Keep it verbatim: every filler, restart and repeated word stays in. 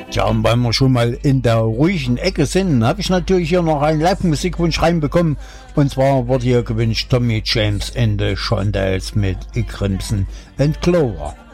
Tja, und weil wir schon mal in der ruhigen Ecke sind, habe ich natürlich hier noch einen Live-Musikwunsch reinbekommen. Und zwar wurde hier gewünscht Tommy James and the Shondells mit Crimson and Clover.